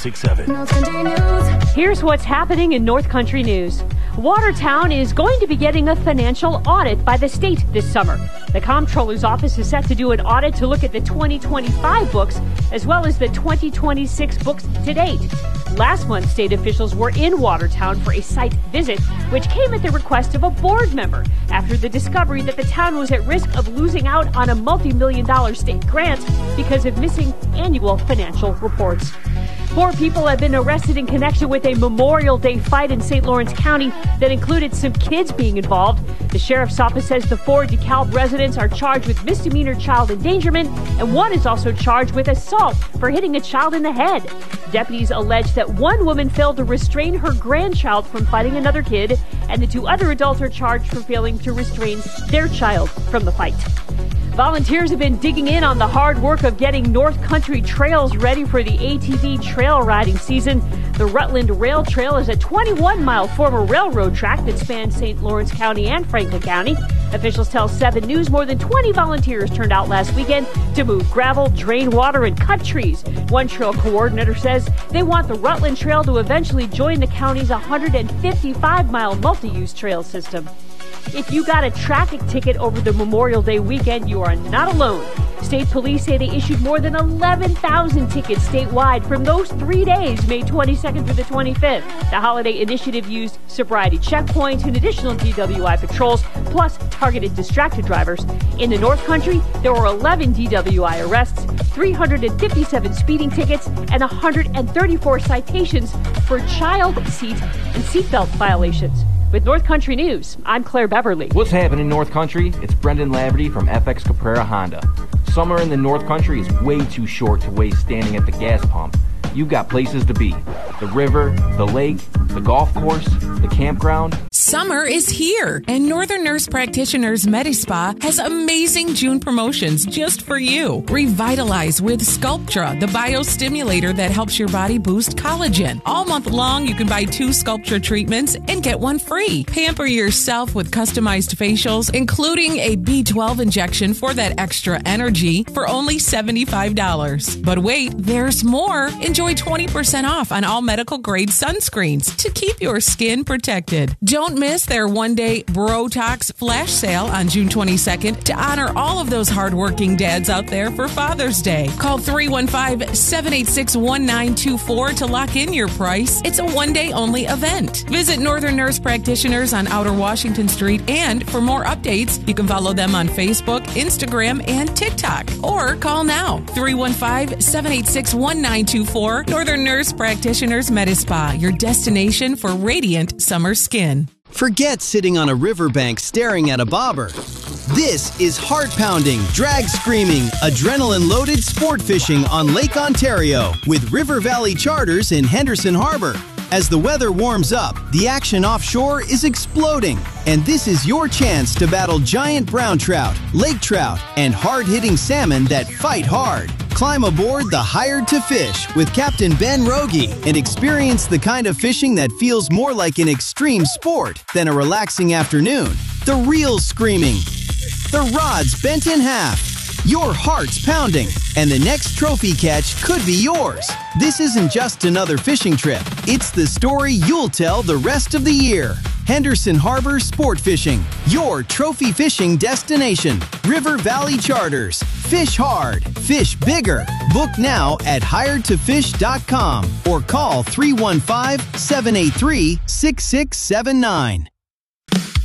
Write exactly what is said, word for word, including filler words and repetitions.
six seven. Here's what's happening in North Country news. Watertown is going to be getting a financial audit by the state this summer. The Comptroller's office is set to do an audit to look at the twenty twenty-five books as well as the twenty twenty-six books to date. Last month, state officials were in Watertown for a site visit, which came at the request of a board member after the discovery that the town was at risk of losing out on a multi-million dollar state grant because of missing annual financial reports. Four people have been arrested in connection with a Memorial Day fight in Saint Lawrence County that included some kids being involved. The sheriff's office says the four DeKalb residents are charged with misdemeanor child endangerment, and one is also charged with assault for hitting a child in the head. Deputies allege that one woman failed to restrain her grandchild from fighting another kid, and the two other adults are charged for failing to restrain their child from the fight. Volunteers have been digging in on the hard work of getting North Country trails ready for the A T V trail riding season. The Rutland Rail Trail is a twenty-one mile former railroad track that spans Saint Lawrence County and Franklin County. Officials tell seven News more than twenty volunteers turned out last weekend to move gravel, drain water, and cut trees. One trail coordinator says they want the Rutland Trail to eventually join the county's one hundred fifty-five mile multi-use trail system. If you got a traffic ticket over the Memorial Day weekend, you are not alone. State police say they issued more than eleven thousand tickets statewide from those three days, May twenty-second through the twenty-fifth. The holiday initiative used sobriety checkpoints and additional D W I patrols, plus targeted distracted drivers. In the North Country, there were eleven D W I arrests, three hundred fifty-seven speeding tickets, and one hundred thirty-four citations for child seat and seatbelt violations. With North Country News, I'm Claire Beverly. What's happening in North Country? It's Brendan Laverty from F X Caprera Honda. Summer in the North Country is way too short to waste standing at the gas pump. You've got places to be. The river, the lake, the golf course, the campground. Summer is here, and Northern Nurse Practitioners MediSpa has amazing June promotions just for you. Revitalize with Sculptra, the biostimulator that helps your body boost collagen. All month long, you can buy two Sculptra treatments and get one free. Pamper yourself with customized facials, including a B twelve injection for that extra energy for only seventy-five dollars. But wait, there's more. Enjoy twenty percent off on all medical-grade sunscreens to keep your skin protected. Don't miss their one-day Brotox flash sale on June twenty-second to honor all of those hardworking dads out there for Father's Day. Call three one five, seven eight six, one nine two four to lock in your price. It's a one-day only event. Visit Northern Nurse Practitioners on Outer Washington Street, and for more updates, you can follow them on Facebook, Instagram, and TikTok. Or call now, three one five, seven eight six, one nine two four. Northern Nurse Practitioners MediSpa, your destination for radiant summer skin. Forget sitting on a riverbank staring at a bobber. This is heart-pounding, drag-screaming, adrenaline-loaded sport fishing on Lake Ontario with River Valley Charters in Henderson Harbor. As the weather warms up, the action offshore is exploding, and this is your chance to battle giant brown trout, lake trout, and hard-hitting salmon that fight hard. Climb aboard the Hired to Fish with Captain Ben Rogie and experience the kind of fishing that feels more like an extreme sport than a relaxing afternoon. The reels screaming, the rods bent in half, your heart's pounding, and the next trophy catch could be yours. This isn't just another fishing trip. It's the story you'll tell the rest of the year. Henderson Harbor Sport Fishing, your trophy fishing destination. River Valley Charters. Fish hard, fish bigger. Book now at hired to fish dot com or call three one five, seven eight three, six six seven nine.